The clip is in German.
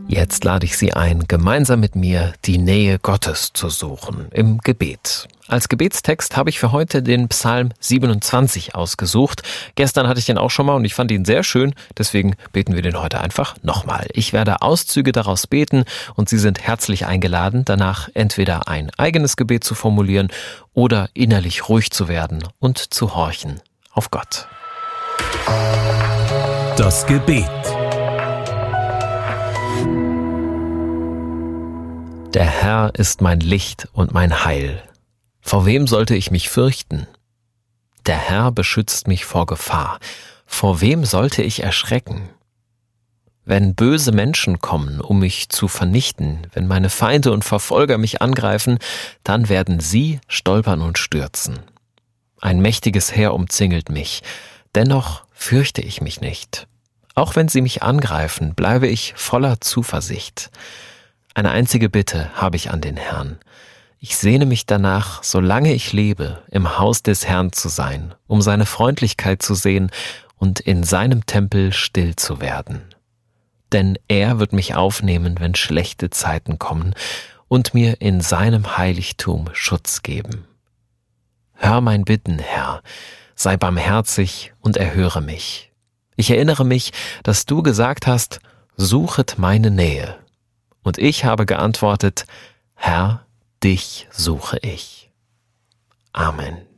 Jetzt lade ich Sie ein, gemeinsam mit mir die Nähe Gottes zu suchen im Gebet. Als Gebetstext habe ich für heute den Psalm 27 ausgesucht. Gestern hatte ich den auch schon mal und ich fand ihn sehr schön, deswegen beten wir den heute einfach nochmal. Ich werde Auszüge daraus beten und Sie sind herzlich eingeladen, danach entweder ein eigenes Gebet zu formulieren oder innerlich ruhig zu werden und zu horchen auf Gott. Das Gebet. Der Herr ist mein Licht und mein Heil. Vor wem sollte ich mich fürchten? Der Herr beschützt mich vor Gefahr. Vor wem sollte ich erschrecken? Wenn böse Menschen kommen, um mich zu vernichten, wenn meine Feinde und Verfolger mich angreifen, dann werden sie stolpern und stürzen. Ein mächtiges Heer umzingelt mich, dennoch fürchte ich mich nicht. Auch wenn sie mich angreifen, bleibe ich voller Zuversicht. Eine einzige Bitte habe ich an den Herrn. Ich sehne mich danach, solange ich lebe, im Haus des Herrn zu sein, um seine Freundlichkeit zu sehen und in seinem Tempel still zu werden. Denn er wird mich aufnehmen, wenn schlechte Zeiten kommen, und mir in seinem Heiligtum Schutz geben. Hör mein Bitten, Herr, sei barmherzig und erhöre mich. Ich erinnere mich, dass du gesagt hast, suchet meine Nähe. Und ich habe geantwortet, Herr, dich suche ich. Amen.